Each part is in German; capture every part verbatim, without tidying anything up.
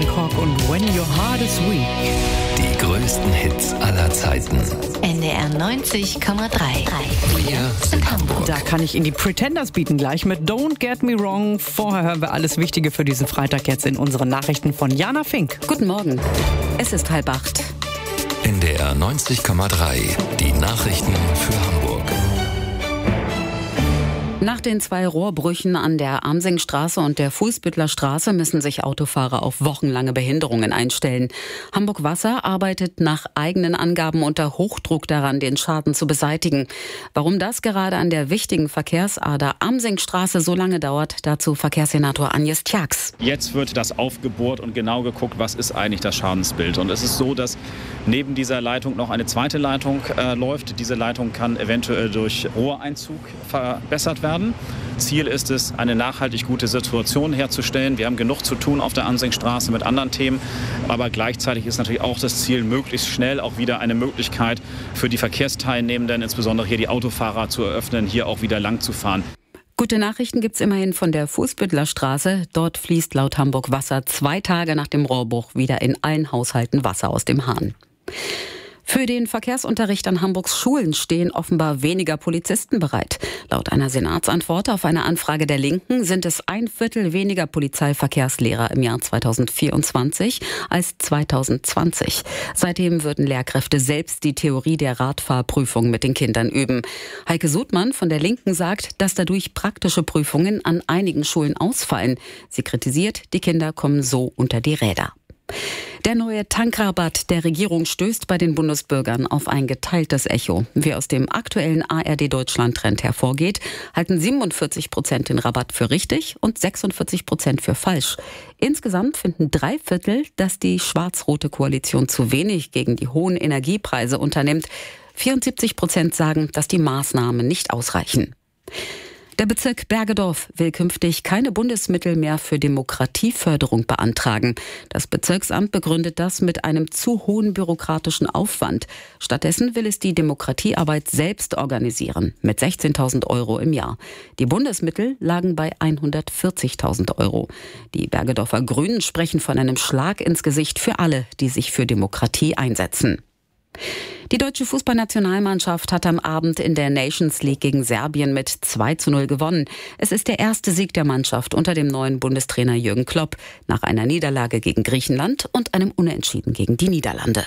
Hancock und When Your Heart is Weak. Die größten Hits aller Zeiten. N D R neunzig Komma drei. Wir sind Hamburg. Da kann ich Ihnen die Pretenders bieten gleich mit Don't Get Me Wrong. Vorher hören wir alles Wichtige für diesen Freitag jetzt in unseren Nachrichten von Jana Fink. Guten Morgen. Es ist halb acht. N D R neunzig Komma drei. Die Nachrichten für Hamburg. Nach den zwei Rohrbrüchen an der Amsingstraße und der Fuhlsbüttler Straße müssen sich Autofahrer auf wochenlange Behinderungen einstellen. Hamburg Wasser arbeitet nach eigenen Angaben unter Hochdruck daran, den Schaden zu beseitigen. Warum das gerade an der wichtigen Verkehrsader Amsingstraße so lange dauert, dazu Verkehrssenator Agnes Tjax. Jetzt wird das aufgebohrt und genau geguckt, was ist eigentlich das Schadensbild. Und es ist so, dass neben dieser Leitung noch eine zweite Leitung äh, läuft. Diese Leitung kann eventuell durch Rohreinzug verbessert werden. Ziel ist es, eine nachhaltig gute Situation herzustellen. Wir haben genug zu tun auf der Amsingstraße mit anderen Themen, aber gleichzeitig ist natürlich auch das Ziel, möglichst schnell auch wieder eine Möglichkeit für die Verkehrsteilnehmenden, insbesondere hier die Autofahrer, zu eröffnen, hier auch wieder lang zu fahren. Gute Nachrichten gibt's immerhin von der Fuhlsbüttler Straße. Dort fließt laut Hamburg Wasser zwei Tage nach dem Rohrbruch wieder in allen Haushalten Wasser aus dem Hahn. Für den Verkehrsunterricht an Hamburgs Schulen stehen offenbar weniger Polizisten bereit. Laut einer Senatsantwort auf eine Anfrage der Linken sind es ein Viertel weniger Polizeiverkehrslehrer im Jahr zweitausendvierundzwanzig als zweitausendzwanzig. Seitdem würden Lehrkräfte selbst die Theorie der Radfahrprüfung mit den Kindern üben. Heike Sudmann von der Linken sagt, dass dadurch praktische Prüfungen an einigen Schulen ausfallen. Sie kritisiert, die Kinder kommen so unter die Räder. Der neue Tankrabatt der Regierung stößt bei den Bundesbürgern auf ein geteiltes Echo. Wie aus dem aktuellen A R D-Deutschland-Trend hervorgeht, halten siebenundvierzig Prozent den Rabatt für richtig und sechsundvierzig Prozent für falsch. Insgesamt finden drei Viertel, dass die schwarz-rote Koalition zu wenig gegen die hohen Energiepreise unternimmt. vierundsiebzig Prozent sagen, dass die Maßnahmen nicht ausreichen. Der Bezirk Bergedorf will künftig keine Bundesmittel mehr für Demokratieförderung beantragen. Das Bezirksamt begründet das mit einem zu hohen bürokratischen Aufwand. Stattdessen will es die Demokratiearbeit selbst organisieren, mit sechzehntausend Euro im Jahr. Die Bundesmittel lagen bei hundertvierzigtausend Euro. Die Bergedorfer Grünen sprechen von einem Schlag ins Gesicht für alle, die sich für Demokratie einsetzen. Die deutsche Fußballnationalmannschaft hat am Abend in der Nations League gegen Serbien mit zwei zu null gewonnen. Es ist der erste Sieg der Mannschaft unter dem neuen Bundestrainer Jürgen Klopp nach einer Niederlage gegen Griechenland und einem Unentschieden gegen die Niederlande.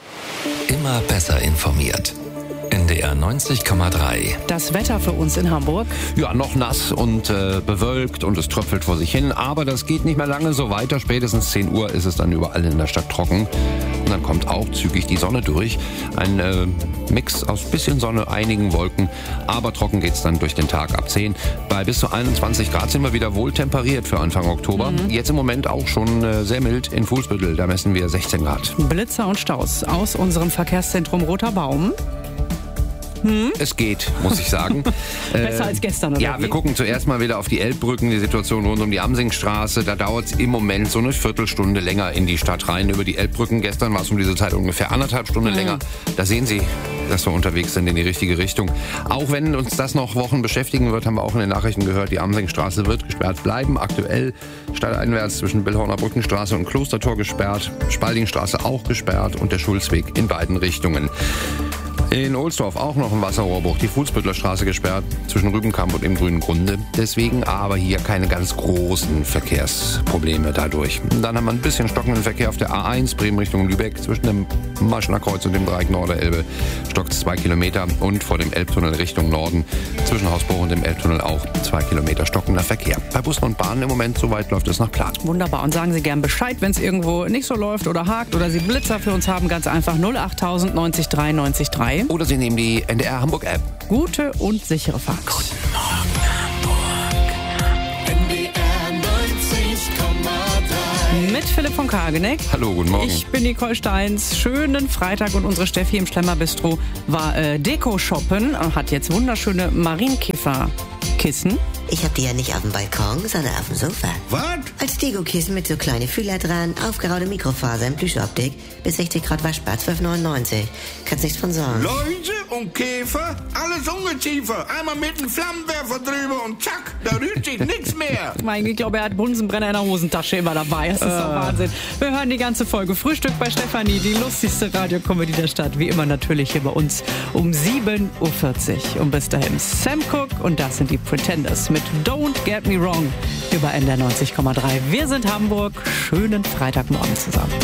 Immer besser informiert. N D R neunzig Komma drei. Das Wetter für uns in Hamburg. Ja, noch nass und äh, bewölkt und es tröpfelt vor sich hin. Aber das geht nicht mehr lange so weiter. Spätestens zehn Uhr ist es dann überall in der Stadt trocken. Und dann kommt auch zügig die Sonne durch. Ein äh, Mix aus bisschen Sonne, einigen Wolken. Aber trocken geht's dann durch den Tag ab zehn. Bei bis zu einundzwanzig Grad sind wir wieder wohl temperiert für Anfang Oktober. Mhm. Jetzt im Moment auch schon äh, sehr mild in Fuhlsbüttel. Da messen wir sechzehn Grad. Blitzer und Staus aus unserem Verkehrszentrum Roter Baum. Hm? Es geht, muss ich sagen. Besser äh, als gestern, oder? Ja, wie? wir gucken zuerst mal wieder auf die Elbbrücken, die Situation rund um die Amsingstraße. Da dauert es im Moment so eine Viertelstunde länger in die Stadt rein über die Elbbrücken. Gestern war es um diese Zeit ungefähr anderthalb Stunden mhm. länger. Da sehen Sie, dass wir unterwegs sind in die richtige Richtung. Auch wenn uns das noch Wochen beschäftigen wird, haben wir auch in den Nachrichten gehört, die Amsingstraße wird gesperrt bleiben. Aktuell stadteinwärts zwischen Billhorner Brückenstraße und Klostertor gesperrt, Spaldingstraße auch gesperrt und der Schulzweg in beiden Richtungen. In Ohlsdorf auch noch ein Wasserrohrbruch, die Fuhlsbüttler Straße gesperrt zwischen Rübenkamp und dem Grünen Grunde. Deswegen aber hier keine ganz großen Verkehrsprobleme dadurch. Und dann haben wir ein bisschen stockenden Verkehr auf der A eins, Bremen Richtung Lübeck, zwischen dem Maschner Kreuz und dem Dreieck Norderelbe. Stockt zwei Kilometer und vor dem Elbtunnel Richtung Norden, zwischen Hausbruch und dem Elbtunnel auch zwei Kilometer stockender Verkehr. Bei Bussen und Bahnen im Moment, soweit läuft es nach Plan. Wunderbar. Und sagen Sie gern Bescheid, wenn es irgendwo nicht so läuft oder hakt oder Sie Blitzer für uns haben, ganz einfach null achttausend neunzig drei neunzig drei. Oder Sie nehmen die N D R Hamburg App. Gute und sichere Fahrt. Guten Morgen, Hamburg. N D R neunzig Komma drei. Mit Philipp von Kageneck. Hallo, guten Morgen. Ich bin Nicole Steins. Schönen Freitag und unsere Steffi im Schlemmer-Bistro war äh, Deko shoppen und hat jetzt wunderschöne Marienkäferkissen. Ich hab die ja nicht auf dem Balkon, sondern auf dem Sofa. Was? Als Deko-Kissen mit so kleine Fühler dran, aufgeraute Mikrofaser in Plüschoptik, bis sechzig Grad waschbar, zwölf neunundneunzig. Kannst nichts von sagen. Läuse und Käfer, alles Ungeziefer. Einmal mit einem Flammenwerfer drüber und zack, da rührt sich nichts mehr. Mein, ich glaube, er hat Bunsenbrenner in der Hosentasche immer dabei. Das ist doch Wahnsinn. Wir hören die ganze Folge Frühstück bei Stefanie, die lustigste Radiokomödie der Stadt. Wie immer natürlich hier bei uns um sieben Uhr vierzig. Und bis dahin Sam Cooke und das sind die Pretenders mit Don't Get Me Wrong über N D R neunzig Komma drei. Wir sind Hamburg. Schönen Freitagmorgen zusammen.